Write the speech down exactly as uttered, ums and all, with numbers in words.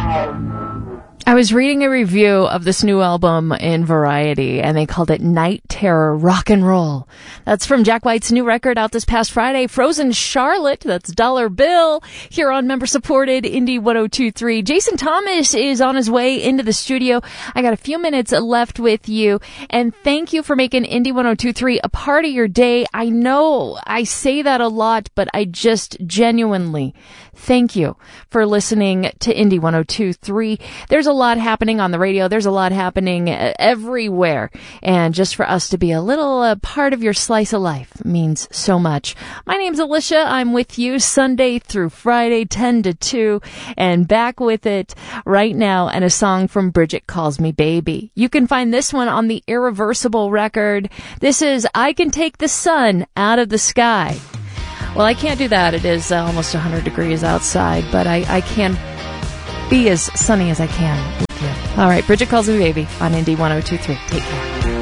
I was reading a review of this new album in Variety, and they called it Night Terror Rock and Roll. That's from Jack White's new record out this past Friday, Frozen Charlotte. That's Dollar Bill, here on member-supported Indie one oh two point three. Jason Thomas is on his way into the studio. I got a few minutes left with you, and thank you for making Indie one oh two point three a part of your day. I know I say that a lot, but I just genuinely thank you for listening to Indie one oh two point three. There's a lot happening on the radio. There's a lot happening everywhere. And just for us to be a little uh, part of your slice of life means so much. My name's Alicia. I'm with you Sunday through Friday, ten to two, and back with it right now, and a song from Bridget Calls Me Baby. You can find this one on the Irreversible record. This is I Can Take the Sun Out of the Sky. Well, I can't do that. It is uh, almost one hundred degrees outside, but I, I can be as sunny as I can with you. All right, Bridget Calls Me Baby on Indie one oh two point three. Take care.